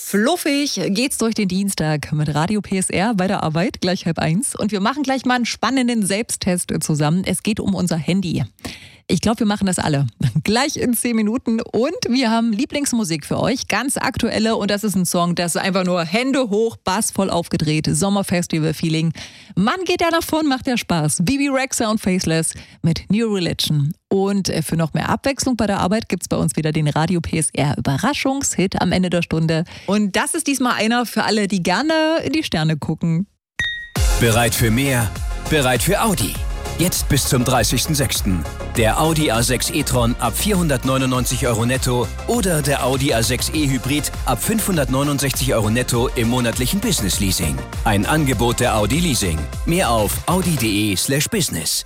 Fluffig geht's durch den Dienstag mit Radio PSR bei der Arbeit, gleich 12:30. Und wir machen gleich mal einen spannenden Selbsttest zusammen. Es geht um unser Handy. Ich glaube, wir machen das alle. Gleich in 10 Minuten. Und wir haben Lieblingsmusik für euch, ganz aktuelle. Und das ist ein Song, das ist einfach nur Hände hoch, Bass voll aufgedreht, Sommerfestival-Feeling. Mann, geht der nach vorn, macht der Spaß. Bibi Rexha und Faceless mit New Religion. Und für noch mehr Abwechslung bei der Arbeit gibt's bei uns wieder den Radio PSR Überraschungshit am Ende der Stunde. Und das ist diesmal einer für alle, die gerne in die Sterne gucken. Bereit für mehr? Bereit für Audi? Jetzt bis zum 30.06. Der Audi A6 e-tron ab 499 € netto oder der Audi A6 e-Hybrid ab 569 € netto im monatlichen Business-Leasing. Ein Angebot der Audi Leasing. Mehr auf audi.de/business.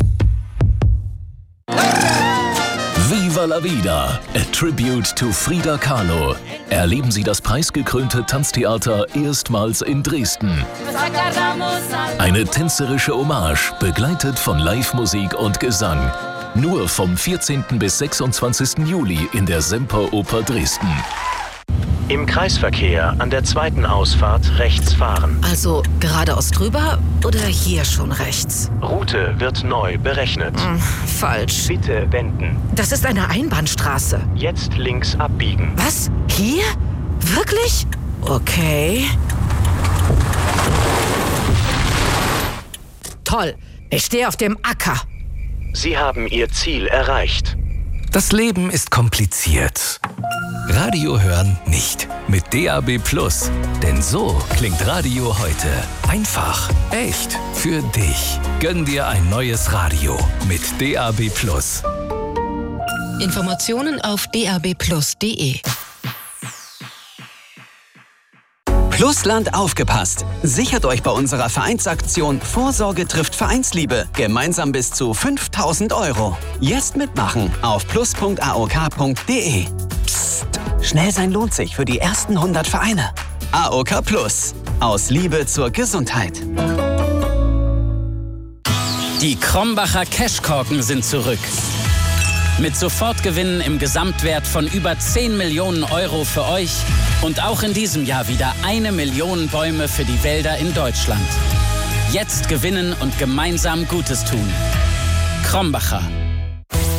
Viva la Vida, a tribute to Frida Kahlo. Erleben Sie das preisgekrönte Tanztheater erstmals in Dresden. Eine tänzerische Hommage, begleitet von Live-Musik und Gesang. Nur vom 14. bis 26. Juli in der Semperoper Dresden. Im Kreisverkehr an der zweiten Ausfahrt rechts fahren. Also geradeaus drüber oder hier schon rechts? Route wird neu berechnet. Falsch. Bitte wenden. Das ist eine Einbahnstraße. Jetzt links abbiegen. Was? Hier? Wirklich? Okay. Toll. Ich stehe auf dem Acker. Sie haben Ihr Ziel erreicht. Das Leben ist kompliziert. Radio hören nicht. Mit DAB+. Denn so klingt Radio heute. Einfach, echt, für dich. Gönn dir ein neues Radio mit DAB+. Informationen auf dabplus.de. Plusland aufgepasst! Sichert euch bei unserer Vereinsaktion Vorsorge trifft Vereinsliebe gemeinsam bis zu 5.000 €. Jetzt mitmachen auf plus.aok.de. Psst! Schnell sein lohnt sich für die ersten 100 Vereine. AOK Plus. Aus Liebe zur Gesundheit. Die Krombacher Cashkorken sind zurück. Mit Sofortgewinnen im Gesamtwert von über 10 Millionen € für euch und auch in diesem Jahr wieder 1 Million Bäume für die Wälder in Deutschland. Jetzt gewinnen und gemeinsam Gutes tun. Krombacher.